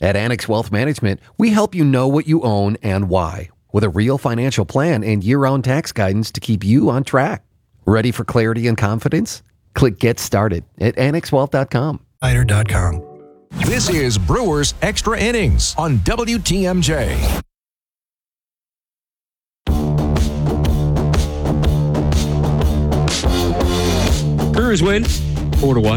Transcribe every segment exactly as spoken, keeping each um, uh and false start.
At Annex Wealth Management, we help you know what you own and why, with a real financial plan and year-round tax guidance to keep you on track. Ready for clarity and confidence? Click Get Started at annex wealth dot com. dot com. This is Brewers Extra Innings on W T M J. Brewers win four to one.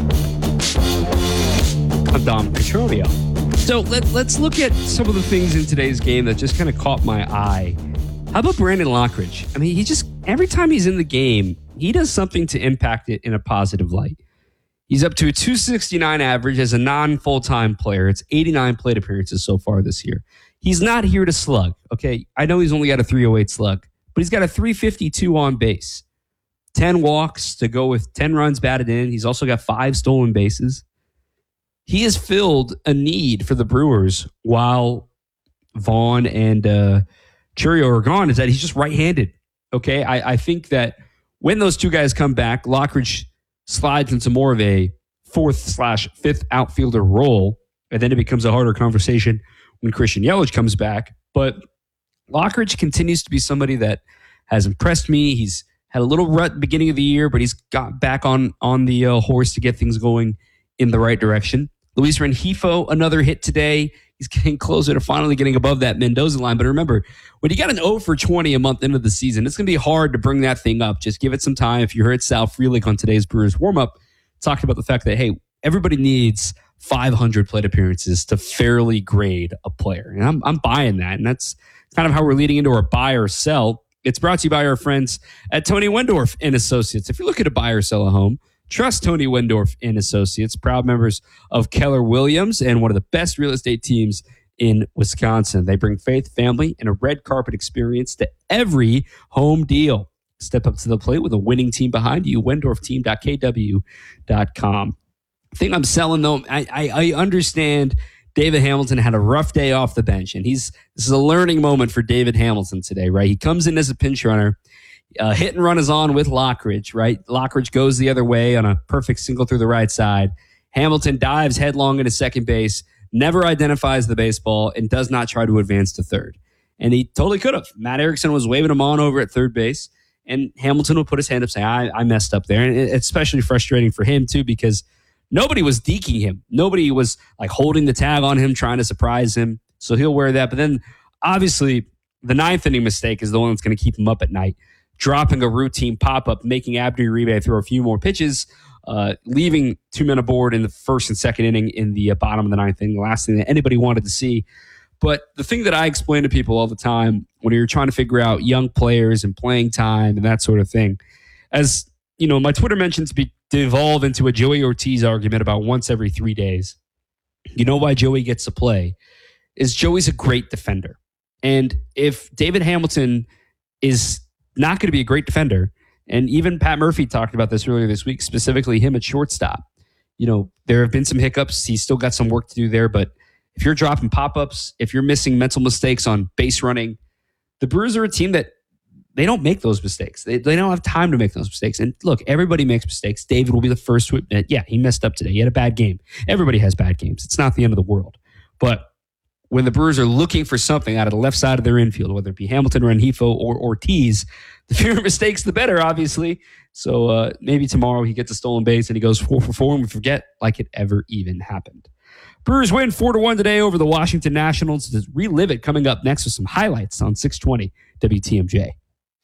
I'm Dom Petronio. So let, let's look at some of the things in today's game that just kind of caught my eye. How about Brandon Lockridge? I mean, he just, every time he's in the game, he does something to impact it in a positive light. He's up to a two sixty-nine average as a non-full-time player. It's eighty-nine plate appearances so far this year. He's not here to slug, okay? I know he's only got a three oh eight slug, but he's got a three fifty-two on base. ten walks to go with ten runs batted in. He's also got five stolen bases. He has filled a need for the Brewers while Vaughn and uh, Chourio are gone, is that he's just right-handed, okay? I, I think that when those two guys come back, Lockridge slides into more of a fourth slash fifth outfielder role, and then it becomes a harder conversation when Christian Yelich comes back. But Lockridge continues to be somebody that has impressed me. He's had a little rut beginning of the year, but he's got back on, on the uh, horse to get things going in the right direction. Luis Rengifo, another hit today. He's getting closer to finally getting above that Mendoza line. But remember, when you got an oh for twenty a month into the season, it's going to be hard to bring that thing up. Just give it some time. If you heard Sal Frelick on today's Brewers warm-up, talking about the fact that, hey, everybody needs five hundred plate appearances to fairly grade a player. And I'm, I'm buying that. And that's kind of how we're leading into our buy or sell. It's brought to you by our friends at Tony Wendorf and Associates. If you're looking to buy or sell a home, trust Tony Wendorf and Associates, proud members of Keller Williams and one of the best real estate teams in Wisconsin. They bring faith, family, and a red carpet experience to every home deal. Step up to the plate with a winning team behind you, wendorf team dot k w dot com. The thing I'm selling, though, I, I, I understand David Hamilton had a rough day off the bench, and he's this is a learning moment for David Hamilton today, right? He comes in as a pinch runner. Uh, hit and run is on with Lockridge, right? Lockridge goes the other way on a perfect single through the right side. Hamilton dives headlong into second base, never identifies the baseball, and does not try to advance to third. And he totally could have. Matt Erickson was waving him on over at third base, and Hamilton will put his hand up saying, I, I messed up there. And it's especially frustrating for him, too, because nobody was deking him. Nobody was like holding the tag on him, trying to surprise him. So he'll wear that. But then, obviously, the ninth inning mistake is the one that's going to keep him up at night. Dropping a routine pop-up, making Abdi Uribe throw a few more pitches, uh, leaving two men aboard in the first and second inning in the uh, bottom of the ninth inning, the last thing that anybody wanted to see. But the thing that I explain to people all the time when you're trying to figure out young players and playing time and that sort of thing, as you know, my Twitter mentions be devolve into a Joey Ortiz argument about once every three days. You know why Joey gets to play is Joey's a great defender. And if David Hamilton is not going to be a great defender. And even Pat Murphy talked about this earlier this week, specifically him at shortstop. You know, there have been some hiccups. He's still got some work to do there. But if you're dropping pop-ups, if you're missing mental mistakes on base running, the Brewers are a team that they don't make those mistakes. They, they don't have time to make those mistakes. And look, everybody makes mistakes. David will be the first to admit, yeah, he messed up today. He had a bad game. Everybody has bad games. It's not the end of the world. But when the Brewers are looking for something out of the left side of their infield, whether it be Hamilton, Rengifo, or Ortiz, the fewer mistakes, the better, obviously. So uh, maybe tomorrow he gets a stolen base and he goes four for four and we forget like it ever even happened. Brewers win four to one today over the Washington Nationals. To relive it coming up next with some highlights on six twenty W T M J.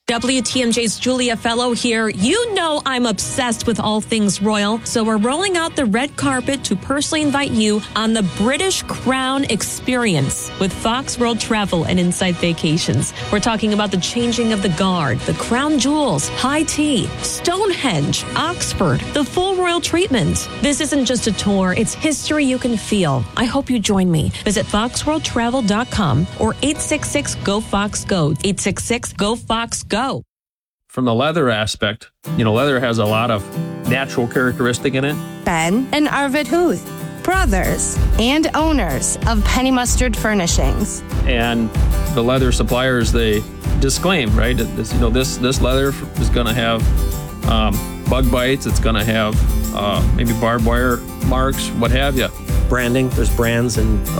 W T M J's Julia Fellow here. You know I'm obsessed with all things royal, so we're rolling out the red carpet to personally invite you on the British Crown experience with Fox World Travel and Insight Vacations. We're talking about the changing of the guard, the crown jewels, high tea, Stonehenge, Oxford, the full royal treatment. This isn't just a tour, it's history you can feel. I hope you join me. Visit fox world travel dot com or eight six six G O Fox Go, eight six six G O Fox Go. From the leather aspect, you know, leather has a lot of natural characteristic in it. Ben and Arvid Huth, brothers and owners of Penny Mustard Furnishings. And the leather suppliers, they disclaim, right? This, you know, this this leather is going to have um, bug bites. It's going to have uh, maybe barbed wire marks, what have you. Branding, there's brands and